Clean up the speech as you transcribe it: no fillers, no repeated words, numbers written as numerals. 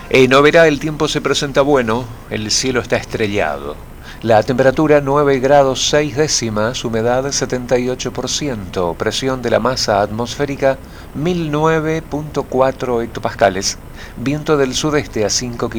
En Oberá el tiempo se presenta bueno, el cielo está estrellado. La temperatura 9 grados 6 décimas, humedad 78%, presión de la masa atmosférica 1009.4 hectopascales, viento del sudeste a 5 km.